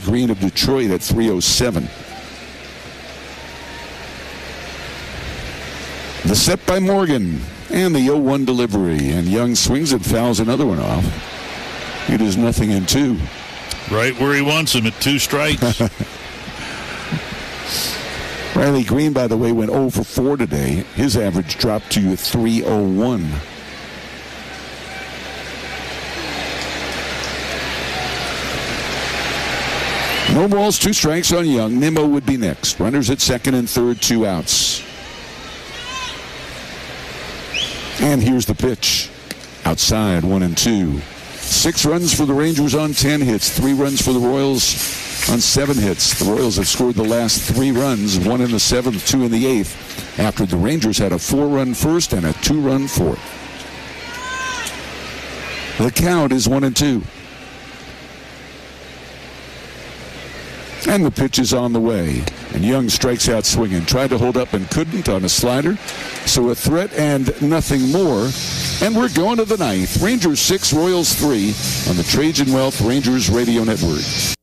Green of Detroit at 307. The set by Morgan and the 0-1 delivery. And Young swings it, fouls another one off. It is 0-2. Right where he wants him at 2 strikes. Riley Green, by the way, went 0 for 4 today. His average dropped to 3.01. No balls, 2 strikes on Young. Nimmo would be next. Runners at second and third, 2 outs. And here's the pitch. Outside, 1-2. 6 runs for the Rangers on 10 hits. 3 runs for the Royals on 7 hits. The Royals have scored the last 3 runs, 1 in the 7th, 2 in the 8th, after the Rangers had a 4-run first and a 2-run fourth. The count is 1-2. And the pitch is on the way. And Young strikes out swinging. Tried to hold up and couldn't on a slider. So a threat and nothing more. And we're going to the 9th. Rangers 6, Royals 3 on the Trajan Wealth Rangers Radio Network.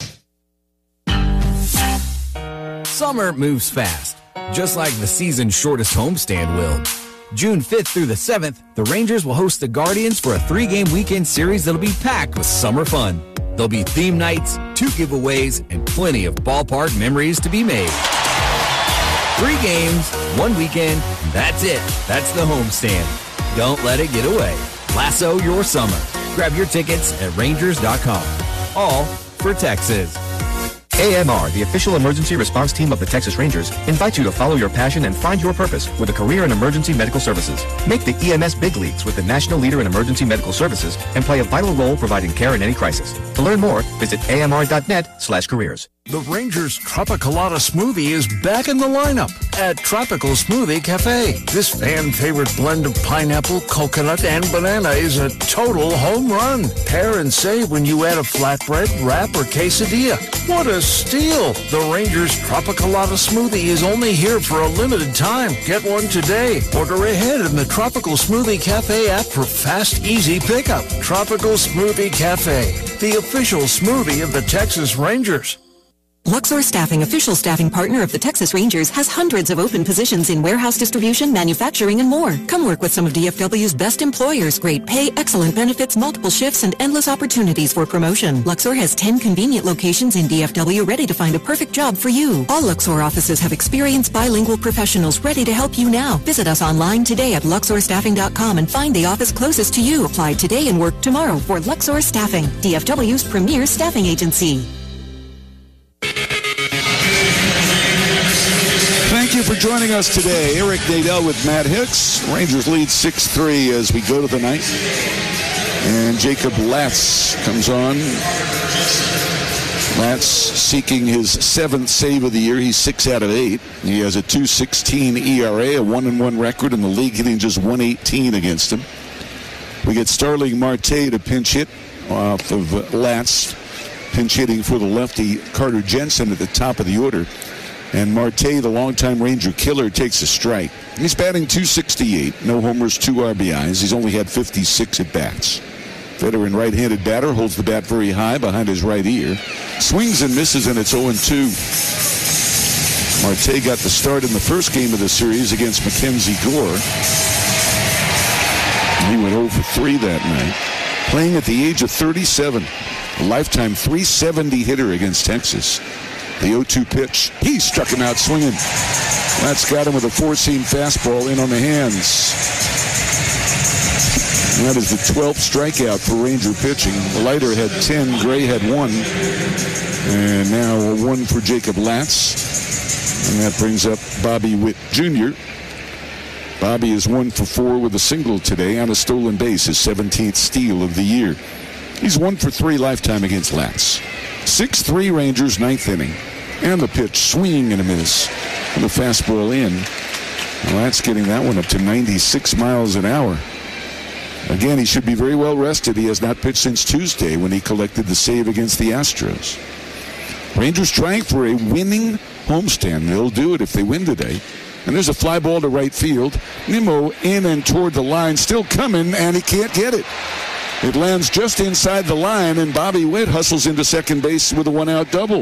Summer moves fast, just like the season's shortest homestand will. June 5th through the 7th, the Rangers will host the Guardians for a 3-game weekend series that'll be packed with summer fun. There'll be theme nights, 2 giveaways, and plenty of ballpark memories to be made. 3 games, 1 weekend, that's it. That's the homestand. Don't let it get away. Lasso your summer. Grab your tickets at Rangers.com. All for Texas. AMR, the official emergency response team of the Texas Rangers, invites you to follow your passion and find your purpose with a career in emergency medical services. Make the EMS big leagues with the national leader in emergency medical services and play a vital role providing care in any crisis. To learn more, visit amr.net/careers. The Rangers Tropicalata Smoothie is back in the lineup at Tropical Smoothie Cafe. This fan-favorite blend of pineapple, coconut, and banana is a total home run. Pair and save when you add a flatbread, wrap, or quesadilla. What a steal! The Rangers Tropicalata Smoothie is only here for a limited time. Get one today. Order ahead in the Tropical Smoothie Cafe app for fast, easy pickup. Tropical Smoothie Cafe, the official smoothie of the Texas Rangers. Luxor Staffing, official staffing partner of the Texas Rangers, has hundreds of open positions in warehouse distribution, manufacturing, and more. Come work with some of DFW's best employers. Great pay, excellent benefits, multiple shifts, and endless opportunities for promotion. Luxor has 10 convenient locations in DFW ready to find a perfect job for you. All Luxor offices have experienced bilingual professionals ready to help you now. Visit us online today at luxorstaffing.com and find the office closest to you. Apply today and work tomorrow for Luxor Staffing, DFW's premier staffing agency. Thank you for joining us today. Eric Nadel with Matt Hicks. Rangers lead 6-3 as we go to the 9th. And Jacob Latz comes on. Latz seeking his 7th save of the year. He's 6 out of 8. He has a 2.16 ERA, a 1-1 record in the league, hitting just 118 against him. We get Starling Marte to pinch hit off of Latz. Pinch hitting for the lefty Carter Jensen at the top of the order. And Marte, the longtime Ranger killer, takes a strike. He's batting .268, no homers, 2 RBIs. He's only had 56 at-bats. Veteran right-handed batter holds the bat very high behind his right ear. Swings and misses, and it's 0-2. Marte got the start in the first game of the series against Mackenzie Gore. He went 0 for 3 that night. Playing at the age of 37, a lifetime .370 hitter against Texas. The 0-2 pitch. He struck him out swinging. That's got him with a 4-seam fastball in on the hands. And that is the 12th strikeout for Ranger pitching. Leiter had 10, Gray had 1. And now a 1 for Jacob Latz. And that brings up Bobby Witt Jr. Bobby is 1 for 4 with a single today on a stolen base, his 17th steal of the year. He's 1 for 3 lifetime against Latz. 6-3 Rangers, 9th inning. And the pitch, swing and a miss. And the fastball in. Well, that's getting that one up to 96 miles an hour. Again, he should be very well rested. He has not pitched since Tuesday when he collected the save against the Astros. Rangers trying for a winning homestand. They'll do it if they win today. And there's a fly ball to right field. Nimmo in and toward the line, still coming, and he can't get it. It lands just inside the line, and Bobby Witt hustles into second base with a 1-out double.